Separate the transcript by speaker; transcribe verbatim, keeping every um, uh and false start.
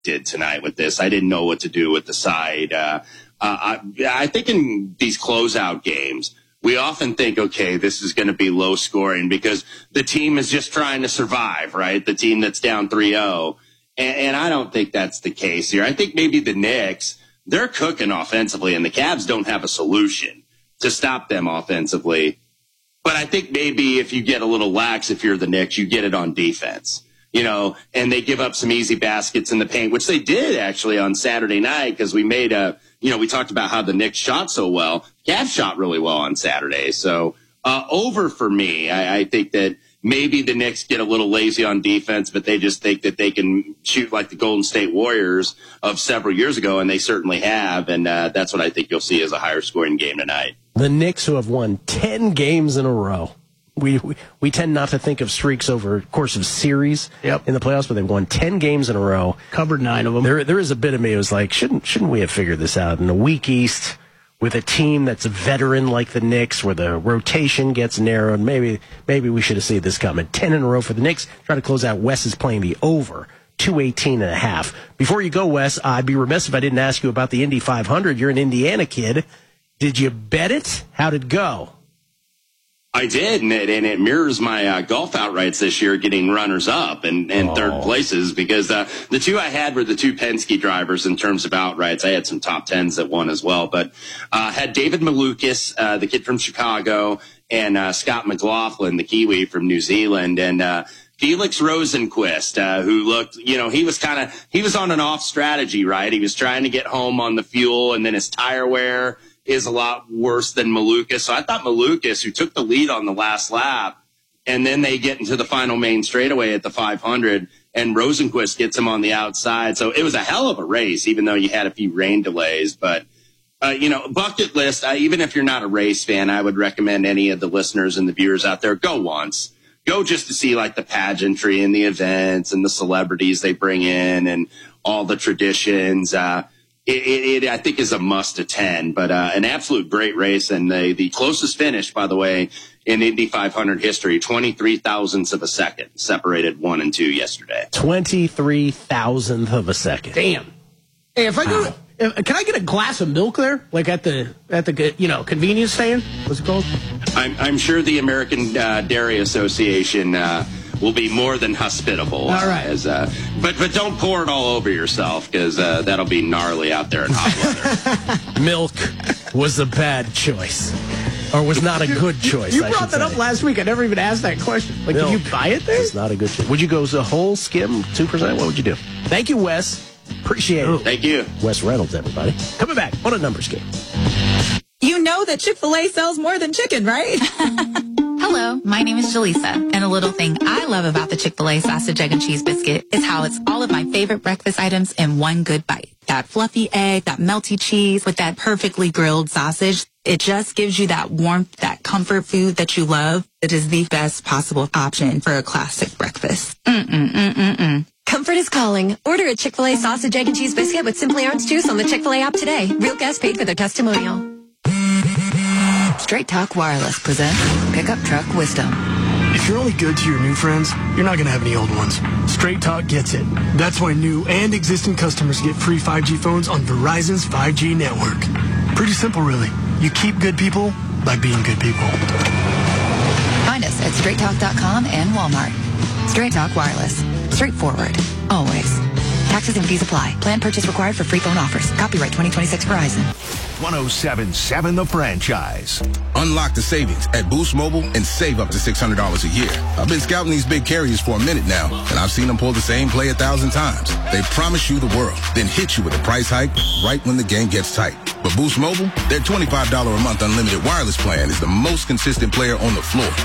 Speaker 1: did tonight with this. I didn't know what to do with the side. Uh, uh, I, I think in these closeout games, we often think, okay, this is going to be low scoring because the team is just trying to survive, right? The team that's down three oh. And, and I don't think that's the case here. I think maybe the Knicks, they're cooking offensively, and the Cavs don't have a solution to stop them offensively. But I think maybe if you get a little lax, if you're the Knicks, you get it on defense. You know, and they give up some easy baskets in the paint, which they did actually on Saturday night because we made a, you know, we talked about how the Knicks shot so well. Cavs shot really well on Saturday. So uh, over for me. I, I think that maybe the Knicks get a little lazy on defense, but they just think that they can shoot like the Golden State Warriors of several years ago, and they certainly have. And uh, that's what I think you'll see as a higher scoring game tonight.
Speaker 2: The Knicks, who have won ten games in a row. We, we we tend not to think of streaks over the course of series
Speaker 3: yep.
Speaker 2: in the playoffs, but they've won ten games in a row.
Speaker 3: Covered nine of them.
Speaker 2: There there is a bit of me who was like, shouldn't shouldn't we have figured this out in a weak East with a team that's a veteran like the Knicks, where the rotation gets narrowed? Maybe maybe we should have seen this coming. Ten in a row for the Knicks. Try to close out. Wes is playing the over. two eighteen and a half. Before you go, Wes, I'd be remiss if I didn't ask you about the Indy five hundred. You're an Indiana kid. Did you bet it? How'd it go?
Speaker 1: I did, and it, and it mirrors my uh, golf outrights this year, getting runners up and, and oh. third places, because uh, the two I had were the two Penske drivers in terms of outrights. I had some top tens that won as well, but uh, had David Malukas, uh, the kid from Chicago, and uh, Scott McLaughlin, the Kiwi from New Zealand, and uh, Felix Rosenquist, uh, who looked, you know, he was kind of, he was on an off strategy, right? He was trying to get home on the fuel, and then his tire wear is a lot worse than Malukas. So I thought Malukas, who took the lead on the last lap, and then they get into the final main straightaway at the five hundred, and Rosenquist gets him on the outside. So it was a hell of a race, even though you had a few rain delays. But, uh, you know, bucket list, uh, even if you're not a race fan, I would recommend any of the listeners and the viewers out there, go once. Go just to see, like, the pageantry and the events and the celebrities they bring in and all the traditions. Uh, It, it, it, I think, is a must attend, but uh, an absolute great race, and the, the closest finish, by the way, in Indy five hundred history, twenty-three thousandths of a second, separated one and two yesterday.
Speaker 2: twenty-three thousandth of a second.
Speaker 3: Damn. Hey, if I go, wow. if, can I get a glass of milk there, like at the at the you know convenience stand? What's it called?
Speaker 1: I'm I'm sure the American uh, Dairy Association Uh, will be more than hospitable.
Speaker 3: All right.
Speaker 1: As, uh, but but don't pour it all over yourself, because uh, that'll be gnarly out there in hot weather.
Speaker 2: Milk was a bad choice, or was not a good choice.
Speaker 3: You
Speaker 2: I
Speaker 3: brought that
Speaker 2: say.
Speaker 3: up last week. I never even asked that question. Like,
Speaker 2: Milk
Speaker 3: did you buy it there?
Speaker 2: It's not a good choice. Would you go to whole skim two percent? What would you do? Thank you, Wes. Appreciate it.
Speaker 1: Thank you,
Speaker 2: Wes Reynolds. Everybody coming back on a numbers game.
Speaker 4: You know that Chick-fil-A sells more than chicken, right?
Speaker 5: Hello, my name is Jaleesa, and a little thing I love about the Chick-fil-A sausage, egg, and cheese biscuit is how it's all of my favorite breakfast items in one good bite. That fluffy egg, that melty cheese with that perfectly grilled sausage. It just gives you that warmth, that comfort food that you love. It is the best possible option for a classic breakfast. Mm-mm-mm-mm-mm.
Speaker 6: Comfort is calling. Order a Chick-fil-A sausage, egg, and cheese biscuit with Simply Orange Juice on the Chick-fil-A app today. Real guests paid for their testimonial.
Speaker 7: Straight Talk Wireless presents Pickup Truck Wisdom.
Speaker 8: If you're only good to your new friends, you're not going to have any old ones. Straight Talk gets it. That's why new and existing customers get free five G phones on Verizon's five G network. Pretty simple, really. You keep good people by being good people.
Speaker 7: Find us at straight talk dot com and Walmart. Straight Talk Wireless. Straightforward. Always. Taxes and fees apply. Plan purchase required for free phone offers. Copyright twenty twenty-six Verizon.
Speaker 9: one oh seven point seven The Franchise.
Speaker 10: Unlock the savings at Boost Mobile and save up to six hundred dollars a year. I've been scouting these big carriers for a minute now, and I've seen them pull the same play a thousand times. They promise you the world, then hit you with a price hike right when the game gets tight. But Boost Mobile, their twenty-five dollars a month unlimited wireless plan is the most consistent player on the floor.